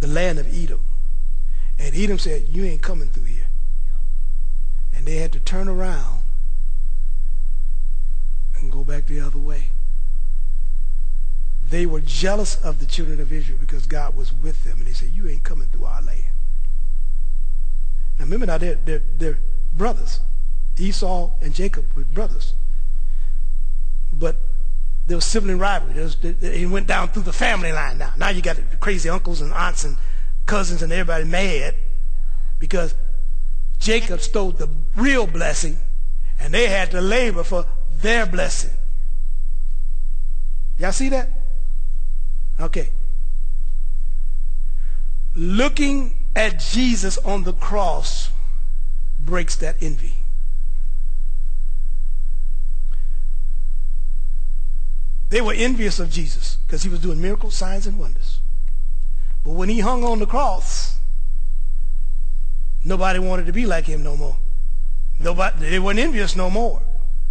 the land of Edom. And Edom said, you ain't coming through here. And they had to turn around and go back the other way. They were jealous of the children of Israel because God was with them. And they said, you ain't coming through our land. Now remember now, they're brothers. Esau and Jacob were brothers. But there was sibling rivalry. It went down through the family line now. Now you got the crazy uncles and aunts and cousins and everybody mad because Jacob stole the real blessing and they had to labor for their blessing. Y'all see that? Okay. Looking at Jesus on the cross breaks that envy. They were envious of Jesus because he was doing miracles, signs, and wonders. But when he hung on the cross, nobody wanted to be like him no more. They weren't envious no more.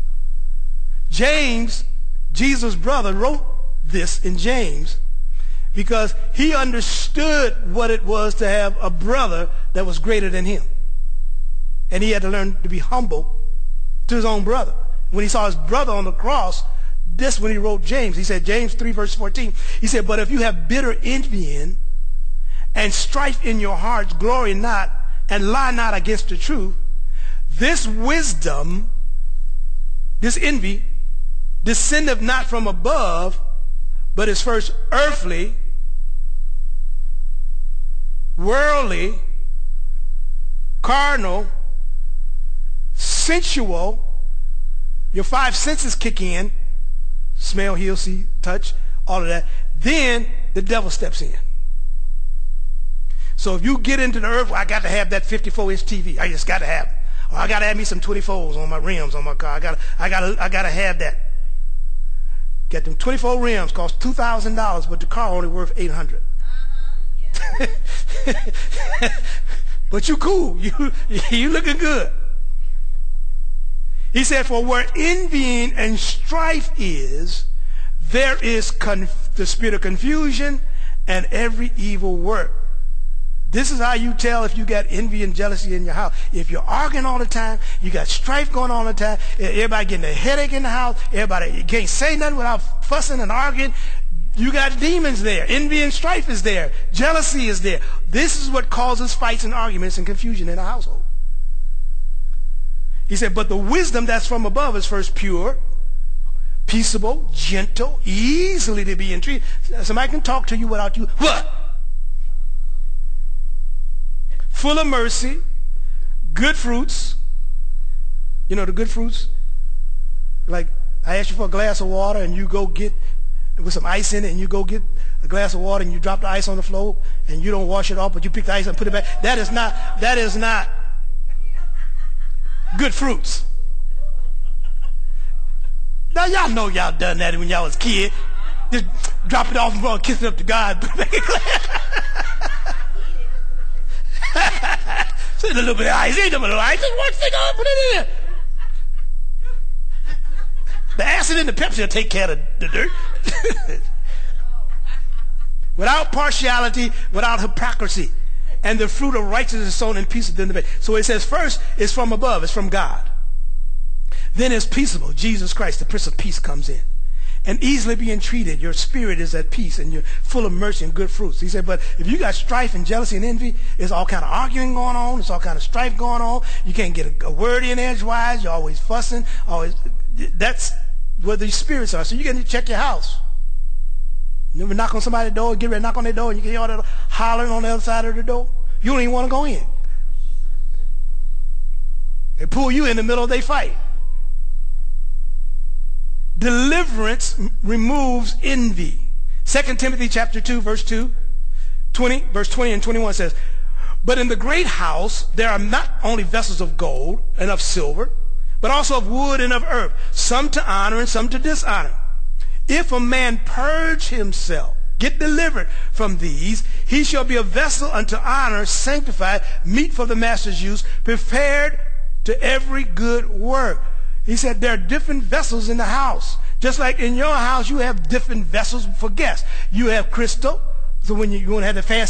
James, Jesus' brother, wrote this in James because he understood what it was to have a brother that was greater than him. And he had to learn to be humble to his own brother. When he saw his brother on the cross, this when he wrote James. He said, James 3 verse 14, he said, but if you have bitter envying and strife in your hearts, glory not, and lie not against the truth, this wisdom, this envy, descendeth not from above, but is first earthly, worldly, carnal, sensual. Your five senses kick in. Smell, hear, see, touch, all of that. Then the devil steps in. So if you get into the earth, well, I got to have that 54-inch TV. I just got to have it. Or I got to have me some 24s on my rims on my car. I got to have that. Get them 24 rims, cost $2,000, but the car only worth $800. But you cool. You looking good. He said, for where envying and strife is, there is the spirit of confusion and every evil work. This is how you tell if you got envy and jealousy in your house. If you're arguing all the time, you got strife going on all the time, everybody getting a headache in the house, everybody you can't say nothing without fussing and arguing, you got demons there. Envy and strife is there. Jealousy is there. This is what causes fights and arguments and confusion in a household. He said, but the wisdom that's from above is first pure, peaceable, gentle, easily to be entreated. Somebody can talk to you without you. What? Full of mercy, good fruits. You know the good fruits? Like I ask you for a glass of water and you go get, with some ice in it, and you go get a glass of water and you drop the ice on the floor and you don't wash it off, but you pick the ice and put it back. That is not good fruits. Now y'all know y'all done that when y'all was a kid. Just drop it off and kiss it up to God. Put it back in glass. Send a little bit of ice. Ain't no little ice. Just one thing on, put it in there. The acid and the Pepsi will take care of the dirt. Without partiality, without hypocrisy. And the fruit of righteousness is sown in peace within the bed. So it says first, it's from above. It's from God. Then it's peaceable. Jesus Christ, the Prince of Peace, comes in. And easily being treated, your spirit is at peace and you're full of mercy and good fruits. He said, but if you got strife and jealousy and envy, there's all kind of arguing going on. There's all kind of strife going on. You can't get a word in edgewise. You're always fussing. That's where these spirits are. So you got to check your house. You ever knock on somebody's door, get ready to knock on their door, and you can hear all that hollering on the other side of the door? You don't even want to go in. They pull you in the middle of their fight. Deliverance removes envy. 2 Timothy chapter 2, verse 2, 20, verse 20 and 21 says, but in the great house there are not only vessels of gold and of silver, but also of wood and of earth, some to honor and some to dishonor. If a man purge himself, get delivered from these, he shall be a vessel unto honor, sanctified, meet for the master's use, prepared to every good work. He said there are different vessels in the house. Just like in your house, you have different vessels for guests. You have crystal, so when you want to have the fancy